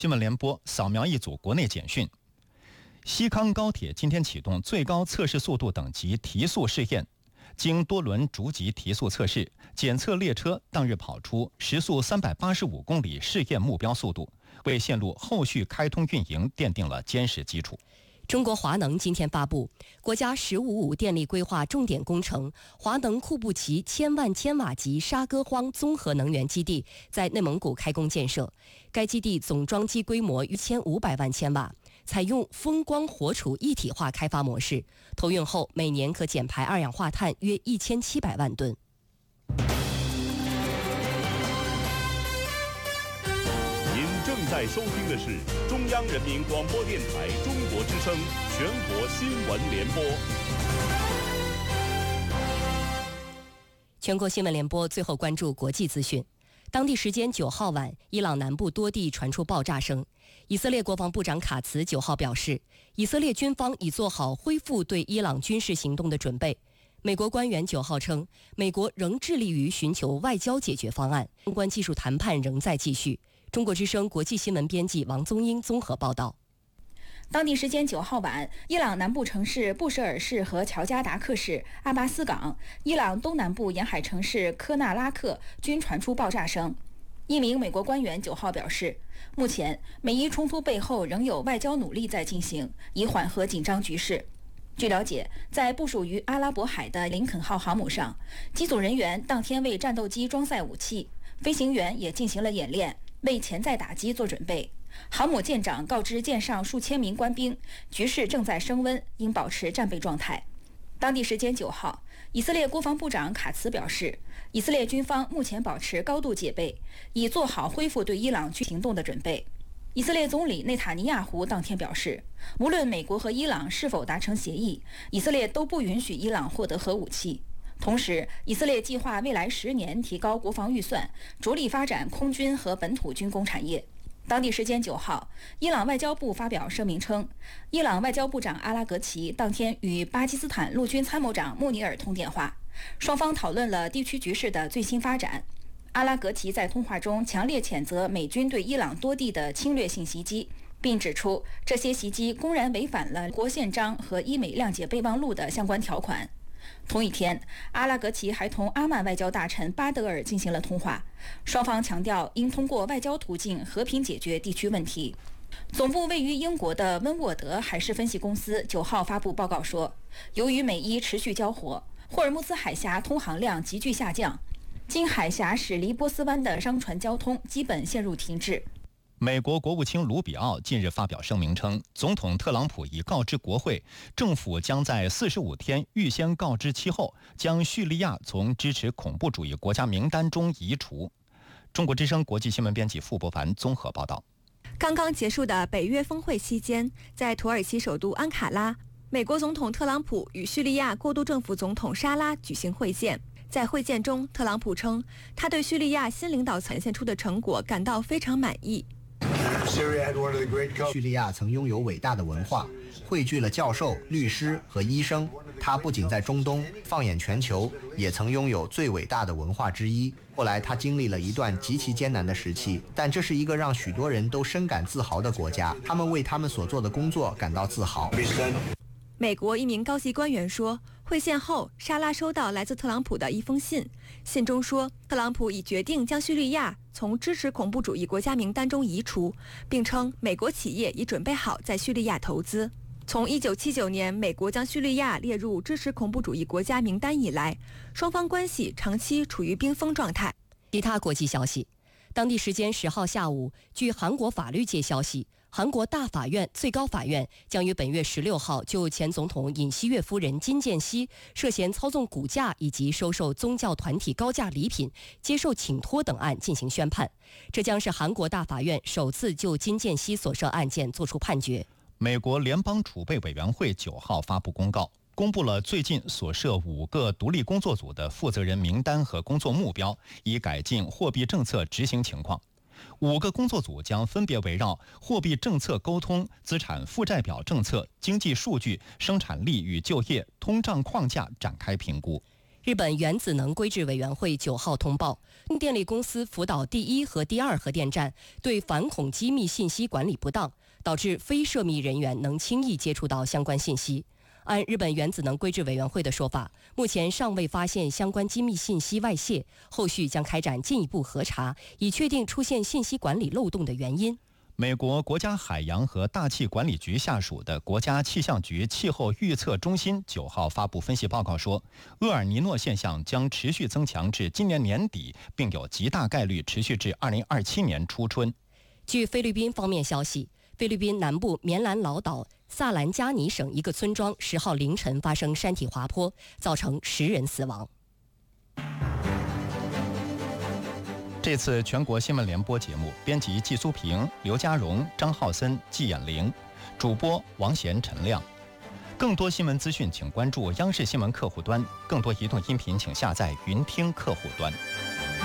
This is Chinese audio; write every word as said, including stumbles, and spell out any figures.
新闻联播扫描一组国内简讯。西康高铁今天启动最高测试速度等级提速试验，经多轮逐级提速测试，检测列车当日跑出时速三百八十五公里试验目标速度，为线路后续开通运营奠定了坚实基础。 中国华能今天发布国家“十五五”电力规划重点工程华能库布齐千万千瓦级沙戈荒综合能源基地在内蒙古开工建设。该基地总装机规模逾一千五百万千瓦，采用风光火储一体化开发模式，投运后每年可减排二氧化碳约一千七百万吨。 正在收听的是中央人民广播电台中国之声全国新闻联播。 全国新闻联播最后关注国际资讯。当地时间九号晚，伊朗南部多地传出爆炸声。以色列国防部长卡茨九号表示，以色列军方已做好恢复对伊朗军事行动的准备。美国官员九号称，美国仍致力于寻求外交解决方案，相关技术谈判仍在继续。中国之声国际新闻编辑王宗英综合报道。 当地时间九号晚，伊朗南部城市布什尔市和乔加达克市、阿巴斯港、伊朗东南部沿海城市科纳拉克均传出爆炸声。一名美国官员九号表示，目前美伊冲突背后仍有外交努力在进行，以缓和紧张局势。据了解，在部署于阿拉伯海的林肯号航母上，机组人员当天为战斗机装载武器，飞行员也进行了演练，为潜在打击做准备。航母舰长告知舰上数千名官兵，局势正在升温，应保持战备状态。当地时间九号，以色列国防部长卡茨表示，以色列军方目前保持高度戒备，已做好恢复对伊朗军行动的准备。以色列总理内塔尼亚胡当天表示，无论美国和伊朗是否达成协议，以色列都不允许伊朗获得核武器。同时，以色列计划未来十年提高国防预算，着力发展空军和本土军工产业。当地时间九号，伊朗外交部发表声明称，伊朗外交部长阿拉格齐当天与巴基斯坦陆军参谋长穆尼尔通电话，双方讨论了地区局势的最新发展。阿拉格齐在通话中强烈谴责美军对伊朗多地的侵略性袭击，并指出这些袭击公然违反了国宪章和伊美谅解备忘录的相关条款。同一天，阿拉格齐还同阿曼外交大臣巴德尔进行了通话，双方强调应通过外交途径和平解决地区问题。总部位于英国的温沃德海事分析公司九号发布报告说，由于美伊持续交火，霍尔木兹海峡通航量急剧下降，经海峡驶离波斯湾的商船交通基本陷入停滞。 美国国务卿卢比奥近日发表声明称，总统特朗普已告知国会，政府将在四十五天预先告知期后，将叙利亚从支持恐怖主义国家名单中移除。中国之声国际新闻编辑傅伯凡综合报道。 刚刚结束的北约峰会期间，在土耳其首都安卡拉，美国总统特朗普与叙利亚过渡政府总统沙拉举行会见。在会见中，特朗普称，他对叙利亚新领导呈现出的成果感到非常满意。 叙利亚曾拥有伟大的文化，汇聚了教授、律师和医生。它不仅在中东，放眼全球，也曾拥有最伟大的文化之一。后来，它经历了一段极其艰难的时期，但这是一个让许多人都深感自豪的国家。他们为他们所做的工作感到自豪。 美国一名高级官员说，会见后，沙拉收到来自特朗普的一封信，信中说，特朗普已决定将叙利亚从支持恐怖主义国家名单中移除，并称美国企业已准备好在叙利亚投资。从一九七九年美国将叙利亚列入支持恐怖主义国家名单以来，双方关系长期处于冰封状态。 其他国际消息，当地时间十号下午，据韩国法律界消息，韩国大法院、最高法院将于本月十六号就前总统尹锡悦夫人金建熙涉嫌操纵股价以及收受宗教团体高价礼品、接受请托等案进行宣判。这将是韩国大法院首次就金建熙所涉案件作出判决。 美国联邦储备委员会九号发布公告，公布了最近所涉五个独立工作组的负责人名单和工作目标，以改进货币政策执行情况。五个工作组将分别围绕货币政策沟通、资产负债表政策、经济数据、生产力与就业、通胀框架展开评估。 日本原子能规制委员会九号通报，电力公司福岛第一和第二核电站对反恐机密信息管理不当，导致非涉密人员能轻易接触到相关信息。按日本原子能规制委员会的说法，目前尚未发现相关机密信息外泄，后续将开展进一步核查，以确定出现信息管理漏洞的原因。 美国国家海洋和大气管理局下属的国家气象局气候预测中心九号发布分析报告说，厄尔尼诺现象将持续增强至今年年底，并有极大概率持续至二零二七年初春。 据菲律宾方面消息，菲律宾南部棉兰老岛萨兰加尼省一个村庄十号凌晨发生山体滑坡，造成十人死亡。 这次全国新闻联播节目，编辑季苏平、刘家荣、张浩森、季衍玲，主播王贤、陈亮。更多新闻资讯，请关注央视新闻客户端；更多移动音频，请下载云听客户端。